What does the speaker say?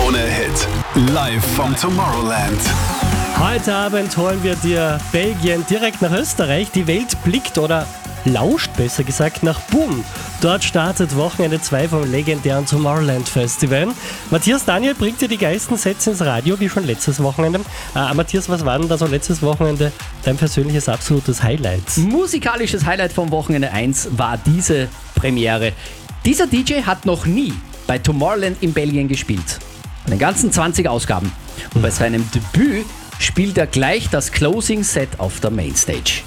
Krone Hit. Live vom Tomorrowland. Heute Abend holen wir dir Belgien direkt nach Österreich. Die Welt blickt oder lauscht besser gesagt nach Boom. Dort startet Wochenende 2 vom legendären Tomorrowland Festival. Matthias Daniel bringt dir die geilsten Sets ins Radio, wie schon letztes Wochenende. Matthias, was war denn da so letztes Wochenende dein persönliches absolutes Highlight? Musikalisches Highlight vom Wochenende 1 war diese Premiere. Dieser DJ hat noch nie bei Tomorrowland in Belgien gespielt. An den ganzen 20 Ausgaben. Und bei seinem Debüt spielt er gleich das Closing Set auf der Mainstage.